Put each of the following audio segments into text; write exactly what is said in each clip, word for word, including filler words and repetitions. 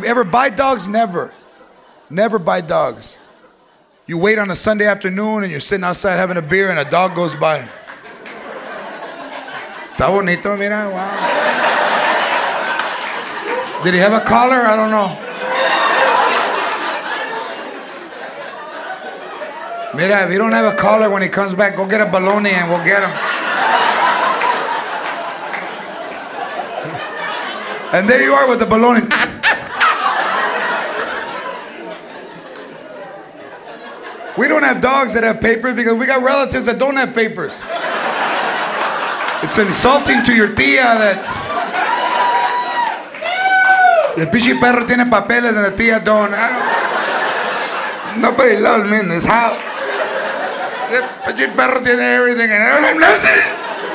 you ever buy dogs? Never. Never buy dogs. You wait on a Sunday afternoon and you're sitting outside having a beer and a dog goes by. Está bonito, mira, wow. Did he have a collar? I don't know. Mira, if you don't have a collar when he comes back, go get a baloney and we'll get him. And there you are with the baloney. We don't have dogs that have papers because we got relatives that don't have papers. It's insulting to your tía that el pinche perro tiene papeles and the tía don't. I don't. Nobody loves me in this house. El pinche perro tiene everything and I don't have nothing.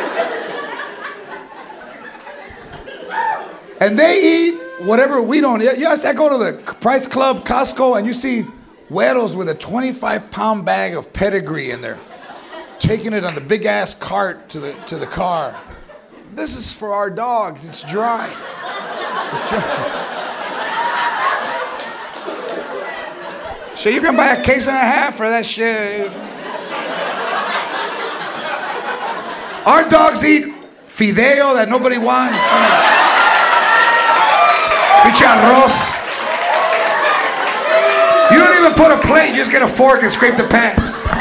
And they eat whatever we don't. Yes, I go to the Price Club, Costco, and you see güeros with a twenty-five pound bag of pedigree in there, taking it on the big ass cart to the to the car. This is for our dogs. It's dry. It's dry. So you can buy a case and a half for that shit. Our dogs eat fideo that nobody wants. Pinche arroz. You don't even put a plate, you just get a fork and scrape the pan.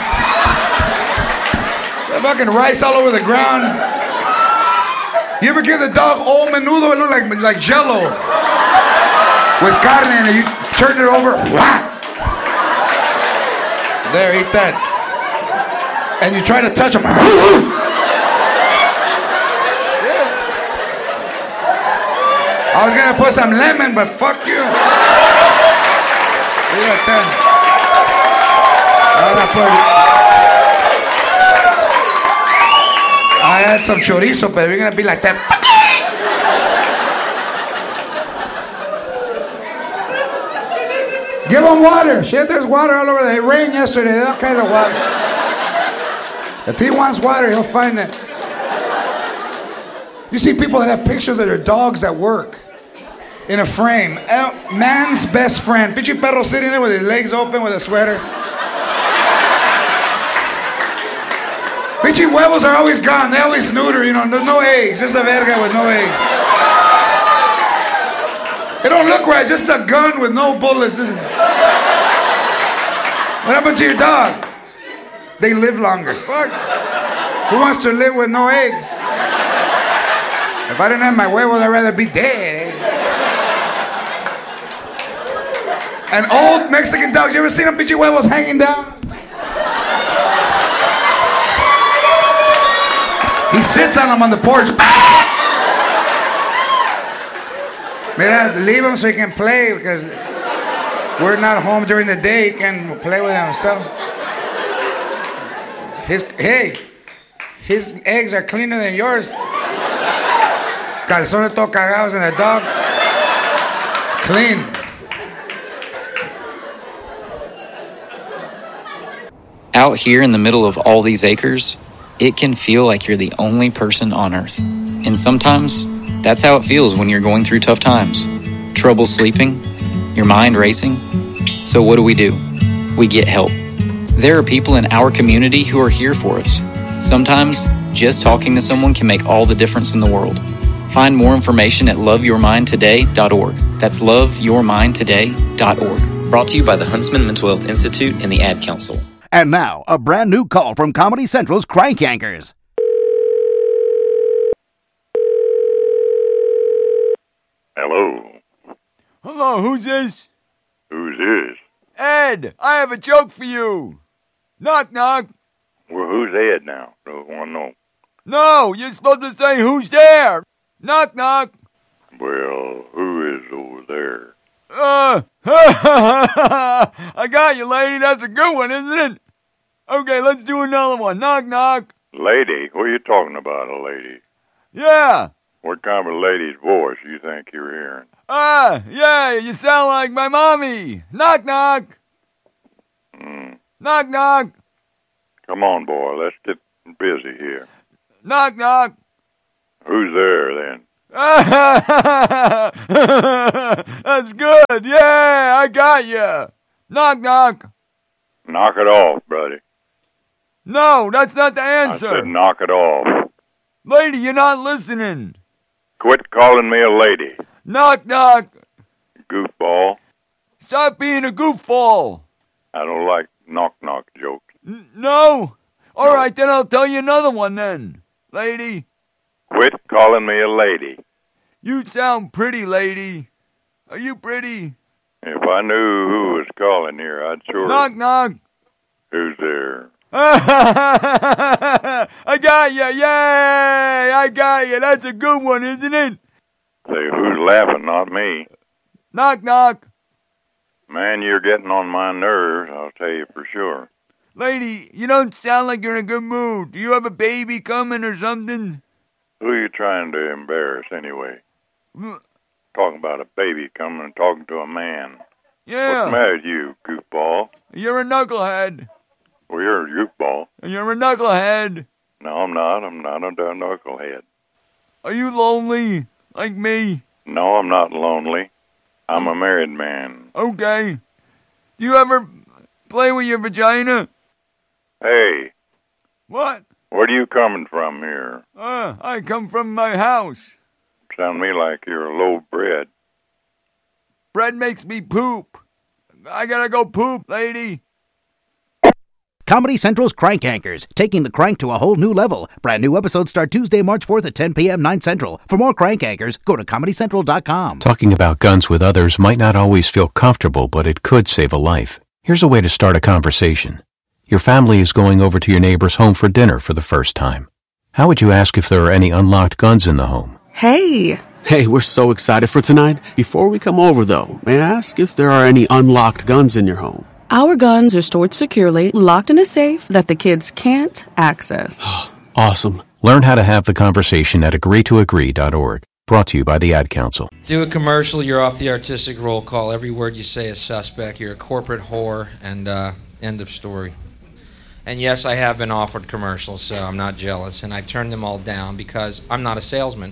The fucking rice all over the ground. You ever give the dog old menudo? It look like, like Jell-O with carne and you turn it over. There, eat that. And you try to touch them. I was gonna put some lemon, but fuck you. I had some chorizo, but we're gonna be like that. Give them water. Shit, there's water all over there. It rained yesterday, all kinds of water. If he wants water, he'll find it. You see people that have pictures of their dogs at work. In a frame. Uh, man's best friend. Pinche perro sitting there with his legs open with a sweater. Pinche huevos are always gone. They always neuter, you know. There's no eggs. Just a verga with no eggs. It don't look right. Just a gun with no bullets. What happened to your dog? They live longer. Fuck. Who wants to live with no eggs? If I didn't have my huevos, I'd rather be dead. And old Mexican dogs, you ever seen them pinche huevos hanging down? He sits on them on the porch. Mira, leave him so he can play because we're not home during the day. He can play with himself. His, hey, his eggs are cleaner than yours. Calzones todo cagados and the dog clean. Out here in the middle of all these acres, it can feel like you're the only person on Earth. And sometimes, that's how it feels when you're going through tough times. Trouble sleeping, your mind racing. So what do we do? We get help. There are people in our community who are here for us. Sometimes, just talking to someone can make all the difference in the world. Find more information at love your mind today dot org. That's love your mind today dot org. Brought to you by the Huntsman Mental Health Institute and the Ad Council. And now, a brand new call from Comedy Central's Crank Yankers. Hello. Hello, who's this? Who's this? Ed, I have a joke for you. Knock, knock. Well, who's Ed now? I want to know. No, you're supposed to say who's there. Knock, knock. Well, who is over there? Uh, I got you, lady. That's a good one, isn't it? Okay, let's do another one. Knock, knock. Lady? What are you talking about, a lady? Yeah. What kind of a lady's voice you think you're hearing? Ah, uh, yeah, you sound like my mommy. Knock, knock. Mm. Knock, knock. Come on, boy. Let's get busy here. Knock, knock. Who's there, then? That's good. Yeah, I got you. Knock, knock. Knock it off, buddy. No, that's not the I answer. said knock it off. Lady, you're not listening. Quit calling me a lady, Knock, knock. goofball. Stop being a goofball. I don't like knock-knock jokes. N- no? All right, then I'll tell you another one then. Lady, Quit calling me a lady. you sound pretty, lady. Are you pretty? If I knew who was calling here, I'd sure... Knock, knock. Who's there? I got you. Yay! I got you. That's a good one, isn't it? Say, who's laughing? Not me. Knock, knock. Man, you're getting on my nerves, I'll tell you for sure. Lady, you don't sound like you're in a good mood. Do you have a baby coming or something? Who are you trying to embarrass anyway? Talking about a baby coming and talking to a man. Yeah. What's the matter with you, goofball? You're a knucklehead. Well, you're a goofball. You're a knucklehead. No, I'm not. I'm not a knucklehead. Are you lonely? Like me? No, I'm not lonely. I'm a married man. Okay. Do you ever play with your vagina? Hey, What? where are you coming from here? Uh, I come from my house. Sound to me like you're low bred. Bread makes me poop. I gotta go poop, lady. Comedy Central's Crank Anchors, taking the crank to a whole new level. Brand new episodes start Tuesday, March fourth at ten p.m. nine Central. For more Crank Anchors, go to comedy central dot com. Talking about guns with others might not always feel comfortable, but it could save a life. Here's a way to start a conversation. Your family is going over to your neighbor's home for dinner for the first time. How would you ask if there are any unlocked guns in the home? Hey! Hey, we're so excited for tonight. Before we come over, though, may I ask if there are any unlocked guns in your home? Our guns are stored securely, locked in a safe that the kids can't access. Awesome. Learn how to have the conversation at agree to agree dot org. Brought to you by the Ad Council. Do a commercial, you're off the artistic roll call. Every word you say is suspect. You're a corporate whore, and uh, end of story. And yes, I have been offered commercials, so I'm not jealous. And I turned them all down because I'm not a salesman.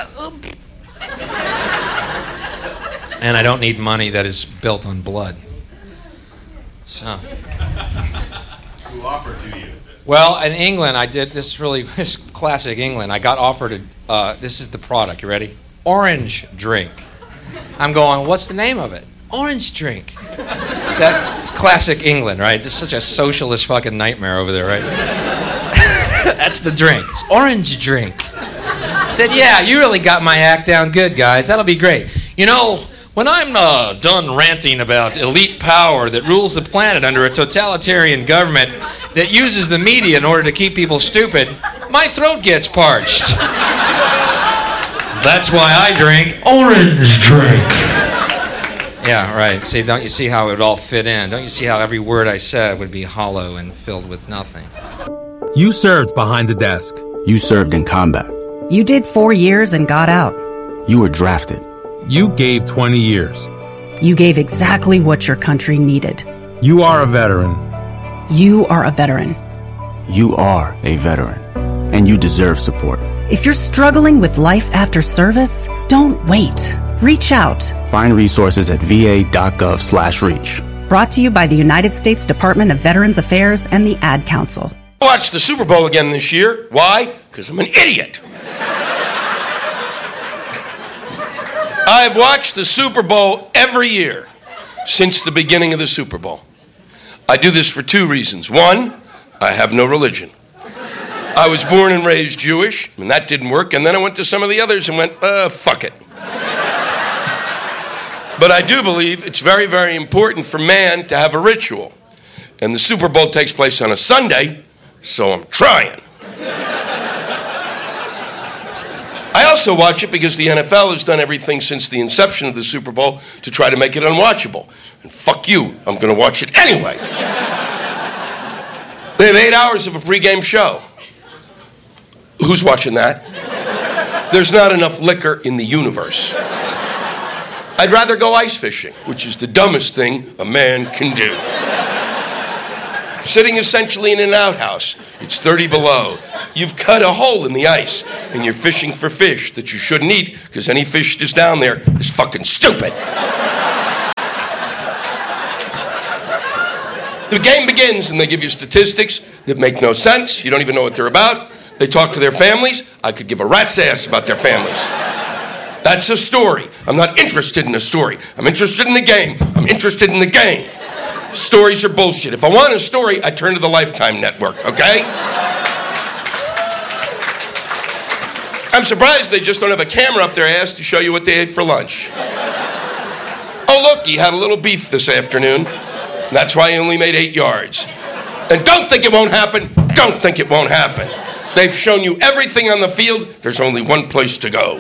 And I don't need money that is built on blood. So. Who offered to you? Well, in England, I did this really, this classic England. I got offered a, uh, this is the product, you ready? Orange drink. I'm going, what's the name of it? Orange drink. Is that, it's classic England, right? It's such a socialist fucking nightmare over there, right? That's the drink. It's orange drink. I said, yeah, you really got my act down good, guys. That'll be great. You know, when I'm uh, done ranting about elite power that rules the planet under a totalitarian government that uses the media in order to keep people stupid, my throat gets parched. That's why I drink orange drink. Yeah, right. See, don't you see how it would all fit in? Don't you see how every word I said would be hollow and filled with nothing? You served behind the desk. You served in combat. You did four years and got out. You were drafted. You gave twenty years. You gave exactly what your country needed. You are a veteran. You are a veteran. You are a veteran. And you deserve support. If you're struggling with life after service, don't wait. Reach out. Find resources at va.gov slash reach. Brought to you by the United States Department of Veterans Affairs and the Ad Council. I watched the Super Bowl again this year. Why? Because I'm an idiot. I've watched the Super Bowl every year since the beginning of the Super Bowl. I do this for two reasons. One, I have no religion. I was born and raised Jewish, and that didn't work, and then I went to some of the others and went, uh, fuck it. But I do believe it's very, very important for man to have a ritual. And the Super Bowl takes place on a Sunday, so I'm trying. I also watch it because the N F L has done everything since the inception of the Super Bowl to try to make it unwatchable. And fuck you, I'm going to watch it anyway. They have eight hours of a pregame show. Who's watching that? There's not enough liquor in the universe. I'd rather go ice fishing, which is the dumbest thing a man can do. sitting essentially in an outhouse. It's thirty below. You've cut a hole in the ice, and you're fishing for fish that you shouldn't eat because any fish that's down there is fucking stupid. The game begins, and they give you statistics that make no sense. You don't even know what they're about. They talk to their families. I could give a rat's ass about their families. That's a story. I'm not interested in a story. I'm interested in the game. I'm interested in the game. Stories are bullshit. If I want a story, I turn to the Lifetime Network, okay? I'm surprised they just don't have a camera up their ass to show you what they ate for lunch. Oh, look, he had a little beef this afternoon. That's why he only made eight yards. And don't think it won't happen. Don't think it won't happen. They've shown you everything on the field. There's only one place to go.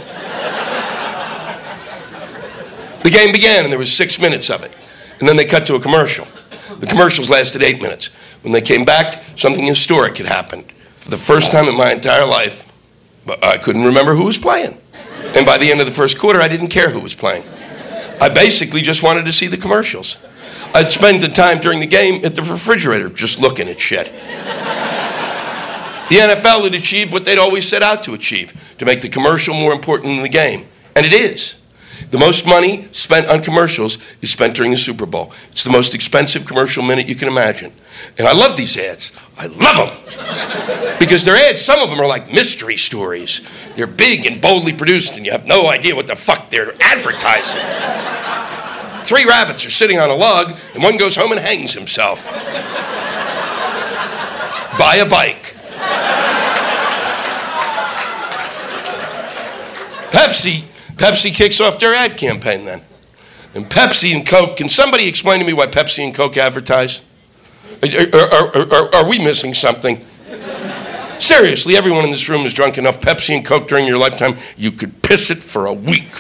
The game began, and there was six minutes of it. And then they cut to a commercial. The commercials lasted eight minutes. When they came back, something historic had happened. For the first time in my entire life, I couldn't remember who was playing. And by the end of the first quarter, I didn't care who was playing. I basically just wanted to see the commercials. I'd spend the time during the game at the refrigerator just looking at shit. The N F L had achieved what they'd always set out to achieve, to make the commercial more important than the game. And it is. The most money spent on commercials is spent during the Super Bowl. It's the most expensive commercial minute you can imagine. And I love these ads. I love them. Because their ads, some of them are like mystery stories. They're big and boldly produced, and you have no idea what the fuck they're advertising. Three rabbits are sitting on a log, and one goes home and hangs himself. Buy a bike. Pepsi, Pepsi kicks off their ad campaign then. And Pepsi and Coke, can somebody explain to me why Pepsi and Coke advertise? Are, are, are, are, are we missing something? Seriously, everyone in this room has drunk enough Pepsi and Coke during your lifetime, you could piss it for a week.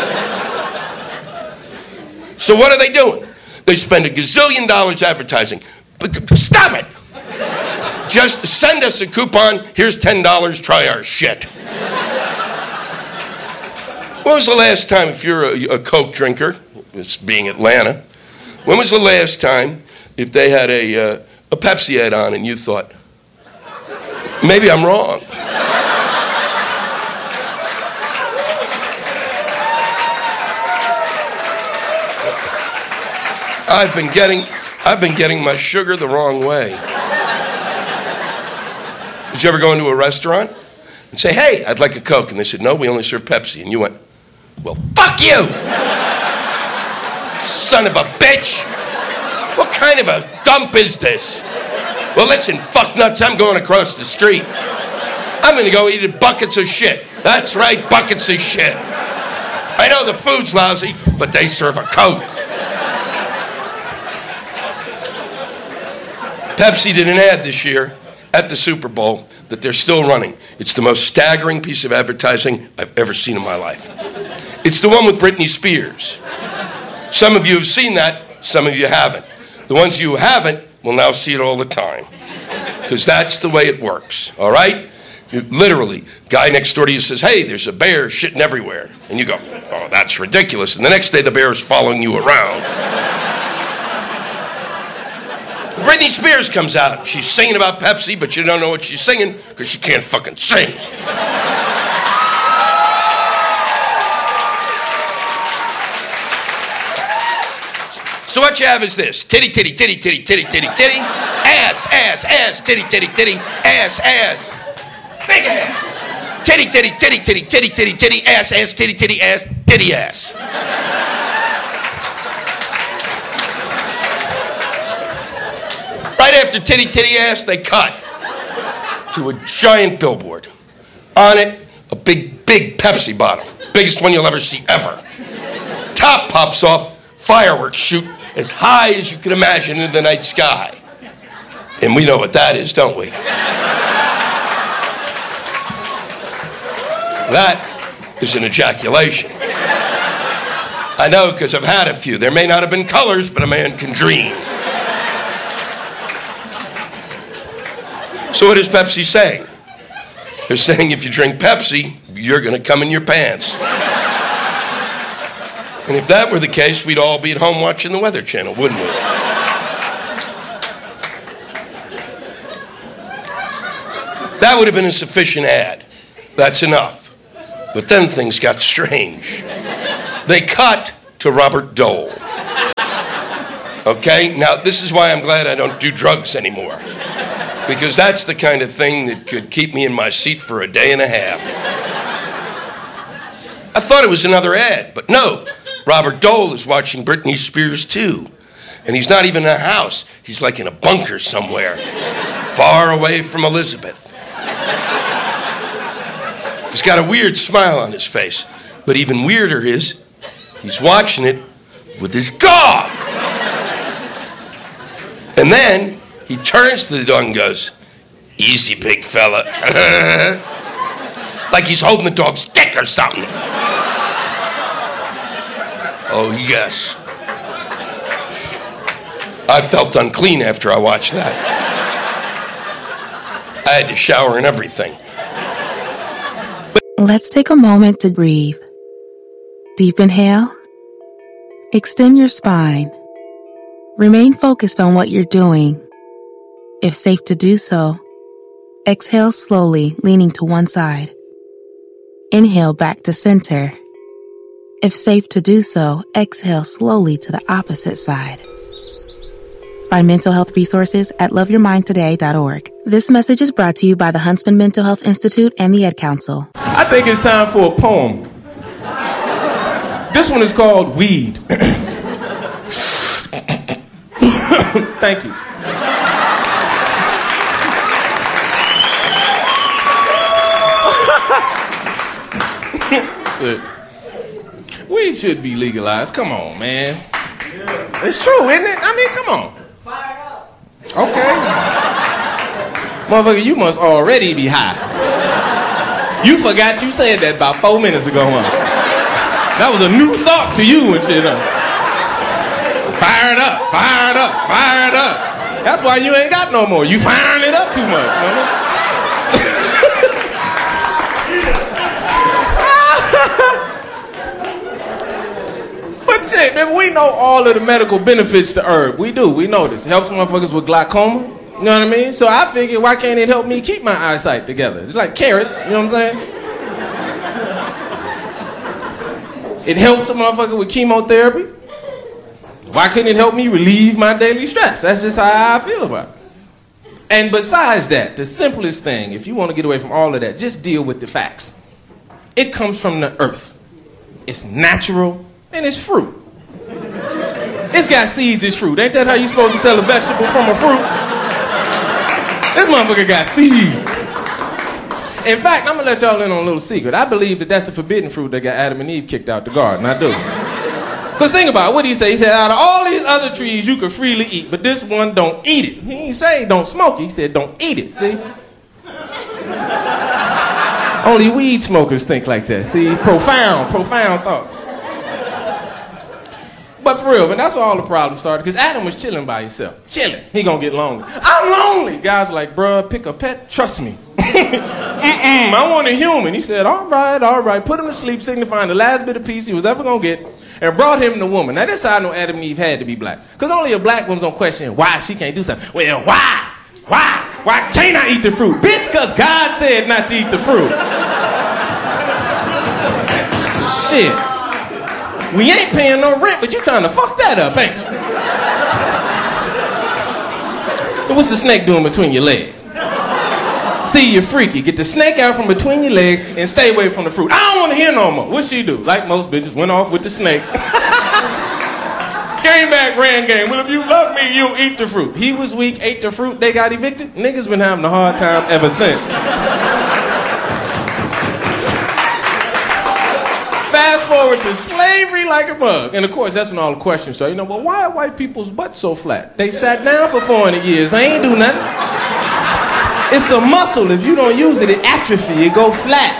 So what are they doing? They spend a gazillion dollars advertising. But stop it! Just send us a coupon, here's ten dollars, try our shit. When was the last time, if you're a, a Coke drinker, it's being Atlanta, when was the last time if they had a, uh, a Pepsi ad on and you thought, maybe I'm wrong? I've been getting, I've been getting my sugar the wrong way. Did you ever go into a restaurant and say, hey, I'd like a Coke? And they said, no, we only serve Pepsi. And you went, well, fuck you! Son of a bitch! What kind of a dump is this? Well, listen, fuck nuts, I'm going across the street. I'm gonna go eat buckets of shit. That's right, buckets of shit. I know the food's lousy, but they serve a Coke. Pepsi did an ad this year at the Super Bowl that they're still running. It's the most staggering piece of advertising I've ever seen in my life. It's the one with Britney Spears. Some of you have seen that, some of you haven't. The ones you haven't will now see it all the time. Because that's the way it works, all right? It, literally, guy next door to you says, hey, there's a bear shitting everywhere. And you go, oh, that's ridiculous. And the next day, the bear is following you around. Britney Spears comes out. She's singing about Pepsi, but you don't know what she's singing because she can't fucking sing. So what you have is this. Titty, titty, titty, titty, titty, titty, titty. Ass, ass, ass, titty, titty, titty, ass, ass. Big ass. Titty, titty, titty, titty, titty, titty, titty, ass, ass, titty, titty, ass, titty, ass. Right after titty, titty, ass, they cut to a giant billboard. On it, a big, big Pepsi bottle. Biggest one you'll ever see, ever. Top pops off, fireworks shoot as high as you can imagine in the night sky. And we know what that is, don't we? That is an ejaculation. I know, because I've had a few. There may not have been colors, but a man can dream. So what is Pepsi saying? They're saying if you drink Pepsi, you're going to come in your pants. And if that were the case, we'd all be at home watching the Weather Channel, wouldn't we? That would have been a sufficient ad. That's enough. But then things got strange. They cut to Robert Dole. Okay? Now, this is why I'm glad I don't do drugs anymore. Because that's the kind of thing that could keep me in my seat for a day and a half. I thought it was another ad, but no. Robert Dole is watching Britney Spears too. And he's not even in a house. He's like in a bunker somewhere, far away from Elizabeth. He's got a weird smile on his face. But even weirder is, he's watching it with his dog. And then he turns to the dog and goes, "Easy, big fella." Like he's holding the dog's dick or something. Oh, yes. I felt unclean after I watched that. I had to shower and everything. Let's take a moment to breathe. Deep inhale. Extend your spine. Remain focused on what you're doing. If safe to do so, exhale slowly, leaning to one side. Inhale back to center. If safe to do so, exhale slowly to the opposite side. Find mental health resources at love your mind today dot org. This message is brought to you by the Huntsman Mental Health Institute and the Ed Council. I think it's time for a poem. This one is called Weed. Thank you. Weed should be legalized. Come on, man. It's true, isn't it? I mean, come on. Okay. Motherfucker, you must already be high. You forgot you said that about four minutes ago, huh? That was a new thought to you and shit, huh? Fire it up, fire it up, fire it up. That's why you ain't got no more. You firing it up too much, man. But shit, man, we know all of the medical benefits to herb. We do, we know this. It helps motherfuckers with glaucoma. You know what I mean? So I figured, why can't it help me keep my eyesight together? It's like carrots, you know what I'm saying? It helps a motherfucker with chemotherapy. Why couldn't it help me relieve my daily stress? That's just how I feel about it. And besides that, the simplest thing, if you want to get away from all of that, just deal with the facts. It comes from the earth. It's natural, and it's fruit. It's got seeds, it's fruit. Ain't that how you supposed to tell a vegetable from a fruit? This motherfucker got seeds. In fact, I'm going to let y'all in on a little secret. I believe that that's the forbidden fruit that got Adam and Eve kicked out the garden. I do. Because think about it. What did he say? He said, out of all these other trees, you could freely eat, but this one, don't eat it. He didn't say don't smoke it. He said don't eat it. See? Only weed smokers think like that. See? Profound, profound thoughts. But for real, and that's where all the problems started, because Adam was chilling by himself. Chilling. He gonna get lonely. I'm lonely. Guys like, bruh, pick a pet. Trust me. Mm-mm, I want a human. He said, all right, all right. Put him to sleep, signifying the last bit of peace he was ever gonna get, and brought him the woman. Now, this is how I know Adam and Eve had to be black. Because only a black woman's gonna question why she can't do something. Well, why? Why? Why can't I eat the fruit? Bitch, because God said not to eat the fruit. Shit. We ain't paying no rent, but you trying to fuck that up, ain't you? What's the snake doing between your legs? See, you're freaky. Get the snake out from between your legs and stay away from the fruit. I don't want to hear no more. What'd she do? Like most bitches, went off with the snake. Came back, ran game. Well, if you love me, you'll eat the fruit. He was weak, ate the fruit, they got evicted. Niggas been having a hard time ever since. Fast forward to slavery like a bug. And of course, that's when all the questions start. You know, well, why are white people's butts so flat? They sat down for four hundred years. They ain't do nothing. It's a muscle. If you don't use it, it atrophy. It go flat.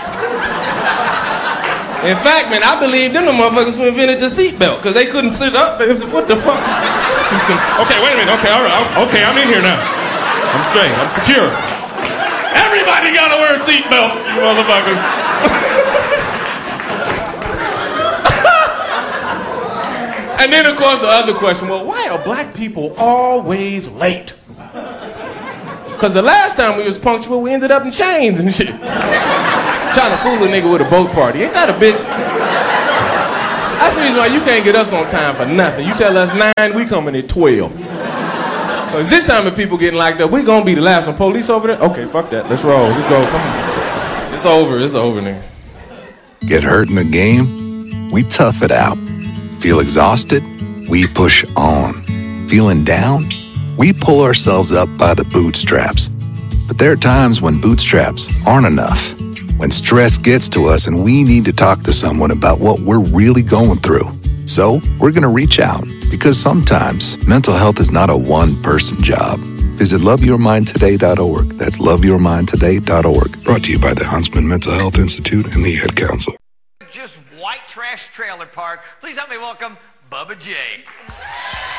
In fact, man, I believe them the motherfuckers who invented the seatbelt because they couldn't sit up. They said, what the fuck? Okay, wait a minute. Okay, all right. Okay, I'm in here now. I'm straight. I'm secure. Everybody gotta wear seatbelts, you motherfuckers. And then, of course, the other question, well, why are black people always late? Because the last time we was punctual, we ended up in chains and shit. Trying to fool a nigga with a boat party. Ain't that a bitch? That's the reason why you can't get us on time for nothing. You tell us nine, we coming at twelve. Because this time if people getting locked up, we gonna be the last one. Police over there? Okay, fuck that. Let's roll. Let's go. Come on. It's over. It's over, nigga. Get hurt in the game? We tough it out. Feel exhausted? We push on. Feeling down? We pull ourselves up by the bootstraps. But there are times when bootstraps aren't enough. When stress gets to us and we need to talk to someone about what we're really going through. So we're going to reach out because sometimes mental health is not a one-person job. Visit love your mind today dot org. That's love your mind today dot org. Brought to you by the Huntsman Mental Health Institute and the Ad Council. Just white trash trailer park. Please help me welcome Bubba J.